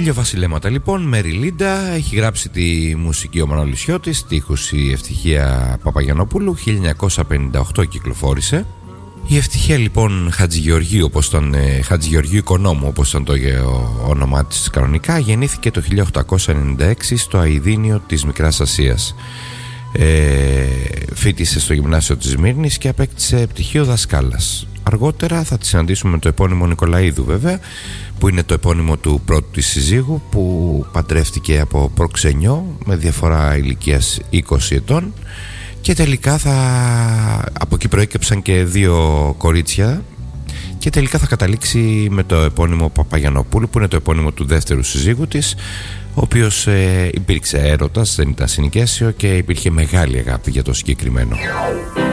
Ηλιοβασιλέματα λοιπόν, Μέρι Λίντα. Έχει γράψει τη μουσική ο Μανώλης, στίχους η Ευτυχία Παπαγιαννόπουλου. 1958 κυκλοφόρησε. Η Ευτυχία λοιπόν Χατζηγεωργίου, Χατζηγεωργίου Οικονόμου, όπως ήταν το όνομά της κανονικά, γεννήθηκε το 1896 στο Αηδίνιο της Μικράς Ασίας. Φοιτήσε στο γυμνάσιο της Σμύρνης και απέκτησε πτυχίο δασκάλας. Αργότερα θα τη συναντήσουμε με το επώνυμο Νικολαίδου, βέβαια, που είναι το επώνυμο του πρώτου της συζύγου, που παντρεύτηκε από προξενιό με διαφορά ηλικίας 20 ετών, και τελικά από εκεί προέκυψαν και 2 κορίτσια, και τελικά θα καταλήξει με το επώνυμο Παπαγιαννοπούλου, που είναι το επώνυμο του δεύτερου συζύγου της, ο οποίος υπήρξε έρωτας, δεν ήταν συνοικέσιο και υπήρχε μεγάλη αγάπη για το συγκεκριμένο.